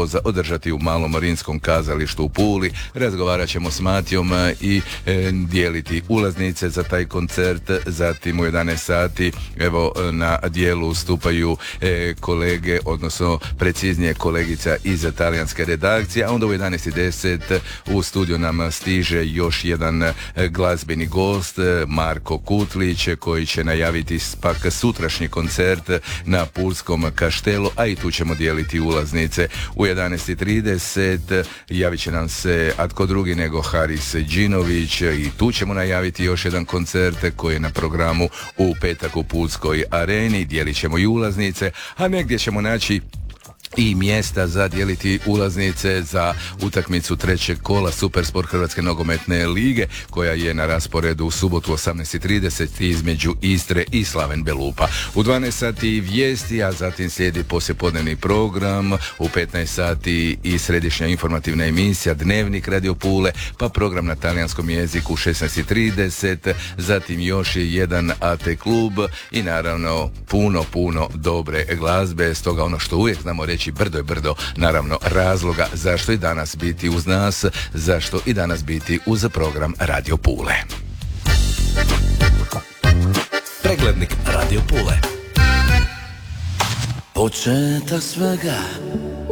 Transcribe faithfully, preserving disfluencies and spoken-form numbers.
kolovoza održati u Malom Marinskom kazalištu u Puli. Razgovarat ćemo s Matijom i e, dijeliti ulaznice za taj koncert. Zatim u jedanaest sati evo na dijelu stupaju e, kolege, odnosno preciznije kolegica iz talijanske redakcije, a onda u jedanaest i deset u studiju nam stiže još jedan glazbeni gost, Marko Kutlić, koji će najaviti pak sutrašnji koncert na Pulskom kaštelu, a i tu ćemo dijeliti ulaznice. U jedanaest i trideset javit će nam se atko drugi nego Haris Đinović i tu ćemo najaviti još jedan koncert koji je na programu u petak u Pulskoj areni. Dijelit ćemo i ulaznice, a negdje ćemo naći i mjesta za dijeliti ulaznice za utakmicu trećeg kola Supersport Hrvatske nogometne lige, koja je na rasporedu u subotu osamnaest i trideset između Istre i Slaven Belupa. U dvanaest sati vijesti, a zatim slijedi poslijepodnevni program, u petnaest sati i središnja informativna emisija Dnevnik Radio Pule, pa program na talijanskom jeziku u šesnaest i trideset, zatim još jedan A T klub i naravno puno, puno dobre glazbe. Stoga ono što uvijek znamo reći, brdo je brdo, naravno razloga zašto i danas biti uz nas, zašto i danas biti uz program Radio Pule. Preglednik Radio Pule. Početak svega